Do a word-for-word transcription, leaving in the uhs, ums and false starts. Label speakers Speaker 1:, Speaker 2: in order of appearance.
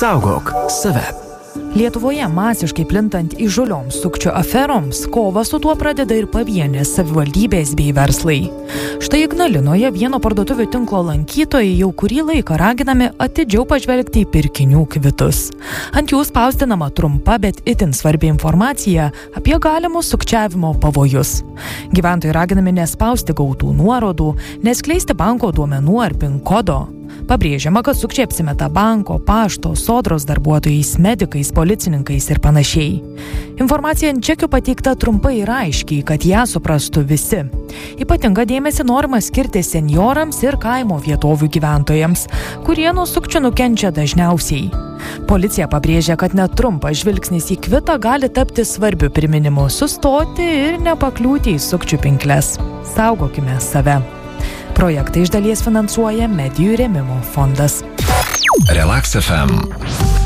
Speaker 1: Saugok save.
Speaker 2: Lietuvoje masiškai plintant įžūlioms sukčių aferoms, kovą su tuo pradeda ir pavienės savivaldybės bei verslai. Štai Ignalinoje vieno parduotuvių tinklo lankytojai jau kurį laiką raginami atidžiau pažvelgti į pirkinių kvitus. Ant jų spausdinama trumpa, bet itin svarbi informacija apie galimus sukčiavimo pavojus. Gyventojai raginami nespausti gautų nuorodų, neskleisti banko duomenų ar pin kodo. Pabrėžiama, kad sukčiai apsimeta banko, pašto, sodros darbuotojais, medikais, policininkais ir panašiai. Informacija ant čekių pateikta trumpai ir aiškiai, kad ją suprastų visi. Ypatinga dėmesį norima skirti senjorams ir kaimo vietovių gyventojams, kurie nuo sukčių nukenčia dažniausiai. Policija pabrėžia, kad net trumpas žvilgsnis į kvitą gali tapti svarbiu priminimu sustoti ir nepakliūti į sukčių pinkles. Saugokime save. Projektą iš dalies finansuoja Medijų rėmimo fondas.
Speaker 1: Relax F M.